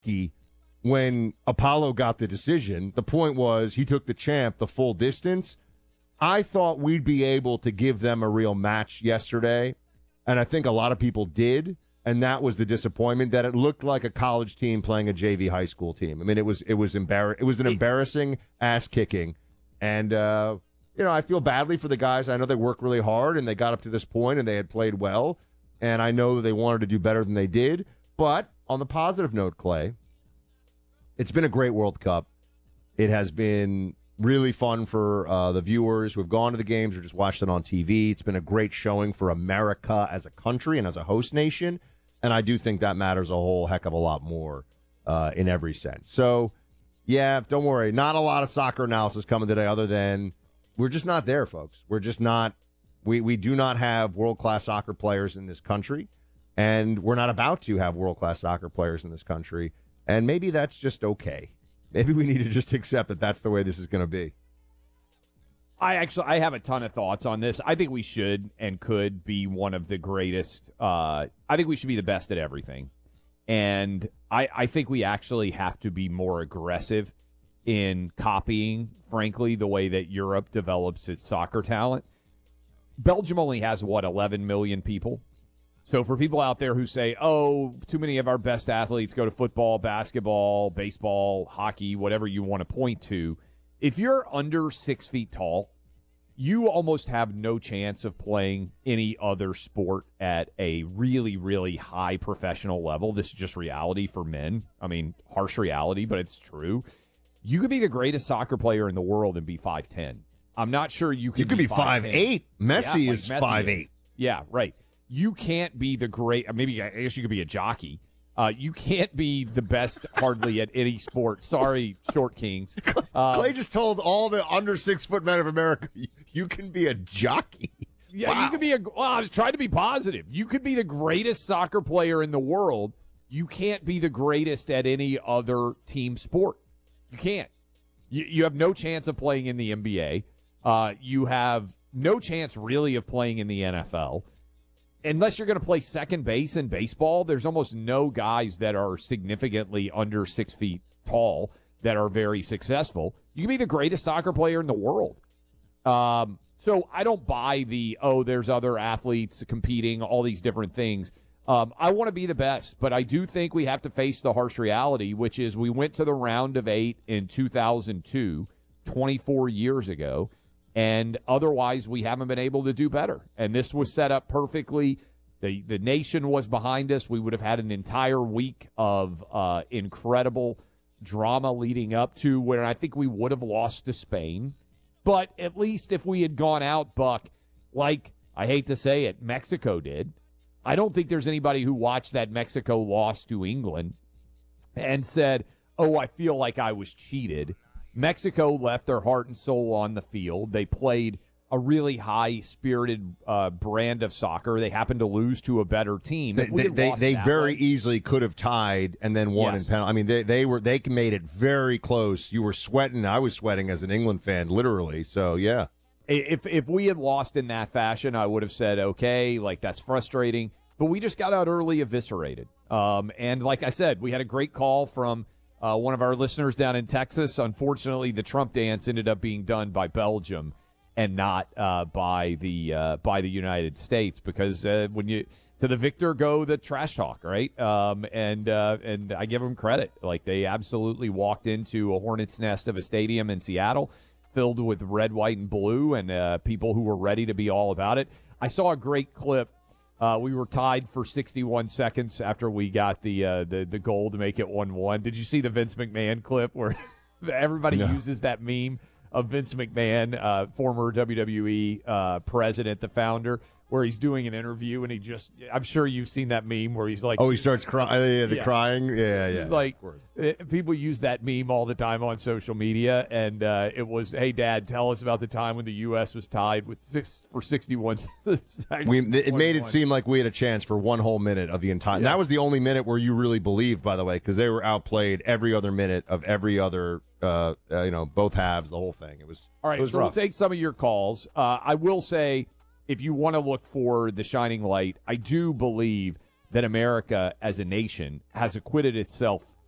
Gretzky, when Apollo got the decision, the point was he took the champ the full distance. I thought we'd be able to give them a real match yesterday, and I think a lot of people did, and that was the disappointment, that it looked like a college team playing a JV high school team. I mean, it was an embarrassing ass-kicking, and I feel badly for the guys. I know they worked really hard, and they got up to this point, and they had played well, and I know that they wanted to do better than they did. But on the positive note, Clay, it's been a great World Cup. It has been really fun for the viewers who have gone to the games or just watched it on TV. It's been a great showing for America as a country and as a host nation, and I do think that matters a whole heck of a lot more in every sense. So, yeah, don't worry. Not a lot of soccer analysis coming today other than we're just not there, folks. We're just not. We do not have world-class soccer players in this country, and we're not about to have world-class soccer players in this country, and maybe that's just okay. Maybe we need to just accept that that's the way this is going to be. I have a ton of thoughts on this. I think we should and could be one of the greatest. I think we should be the best at everything. And I think we actually have to be more aggressive in copying, frankly, the way that Europe develops its soccer talent. Belgium only has, 11 million people? So for people out there who say, oh, too many of our best athletes go to football, basketball, baseball, hockey, whatever you want to point to, if you're under 6 feet tall, you almost have no chance of playing any other sport at a really, really high professional level. This is just reality for men. I mean, harsh reality, but it's true. You could be the greatest soccer player in the world and be 5'10". I'm not sure you could be 5'8". Messi is 5'8". Yeah, right. You can't be the great. Maybe I guess you could be a jockey. You can't be the best hardly at any sport. Sorry, Short Kings. Clay just told all the under 6 foot men of America, you can be a jockey. Yeah, wow. You could be I was trying to be positive. You could be the greatest soccer player in the world. You can't be the greatest at any other team sport. You can't. You have no chance of playing in the NBA. You have no chance really of playing in the NFL. Unless you're going to play second base in baseball, there's almost no guys that are significantly under 6 feet tall that are very successful. You can be the greatest soccer player in the world. So I don't buy there's other athletes competing, all these different things. I want to be the best, but I do think we have to face the harsh reality, which is we went to the round of 8 in 2002, 24 years ago. And otherwise, we haven't been able to do better. And this was set up perfectly. The nation was behind us. We would have had an entire week of incredible drama leading up to where I think we would have lost to Spain. But at least if we had gone out, Buck, like, I hate to say it, Mexico did. I don't think there's anybody who watched that Mexico loss to England and said, oh, I feel like I was cheated. Mexico left their heart and soul on the field. They played a really high-spirited brand of soccer. They happened to lose to a better team. They very easily could have tied and then won in penalty. I mean, they made it very close. You were sweating. I was sweating as an England fan, literally. So, yeah. If we had lost in that fashion, I would have said, okay, like, that's frustrating. But we just got out early eviscerated. And like I said, we had a great call from one of our listeners down in Texas. Unfortunately, the Trump dance ended up being done by Belgium and not by the United States, because when you to the victor go the trash talk, right? And I give them credit. Like, they absolutely walked into a hornet's nest of a stadium in Seattle filled with red, white, and blue, and people who were ready to be all about it. I saw a great clip. We were tied for 61 seconds after we got the goal to make it 1-1. Did you see the Vince McMahon clip where everybody uses that meme of Vince McMahon, former WWE president, the founder, where he's doing an interview and I'm sure you've seen that meme where he's like, oh, he starts crying, crying. Yeah. He's like, people use that meme all the time on social media, and it was, hey, Dad, tell us about the time when the U.S. was tied for 61 seconds. It made it seem like we had a chance for one whole minute of the entire. Yeah. That was the only minute where you really believed, by the way, because they were outplayed every other minute of every other, both halves, the whole thing. It was all right. It was so rough. We'll take some of your calls. I will say, if you want to look for the shining light, I do believe that America as a nation has acquitted itself